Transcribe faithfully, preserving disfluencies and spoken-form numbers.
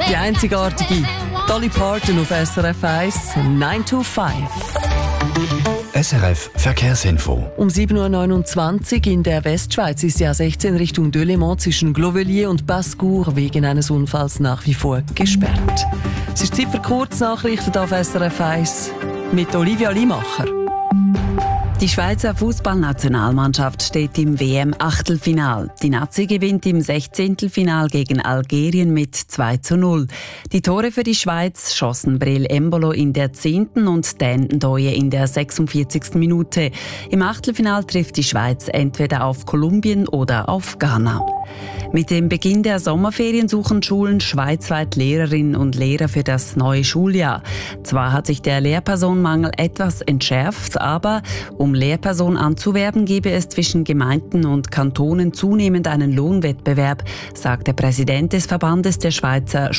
Die einzigartige Dolly Parton auf S R F eins, nine to five. S R F Verkehrsinfo. Um sieben Uhr neunundzwanzig in der Westschweiz ist die A sechzehn Richtung Delémont zwischen Glovelier und Bascour wegen eines Unfalls nach wie vor gesperrt. Es ist Zeit für Kurznachrichten auf S R F eins mit Olivia Limacher. Die Schweizer Fußballnationalmannschaft steht im W M-Achtelfinal. Die Nazi gewinnt im Sechzehntelfinal gegen Algerien mit zwei zu null. Die Tore für die Schweiz schossen Breel Embolo in der zehnten und Dan Ndoye in der sechsundvierzigsten Minute. Im Achtelfinal trifft die Schweiz entweder auf Kolumbien oder auf Ghana. Mit dem Beginn der Sommerferien suchen Schulen schweizweit Lehrerinnen und Lehrer für das neue Schuljahr. Zwar hat sich der Lehrpersonenmangel etwas entschärft, aber um Lehrpersonen anzuwerben, gebe es zwischen Gemeinden und Kantonen zunehmend einen Lohnwettbewerb, sagt der Präsident des Verbandes der Schweizer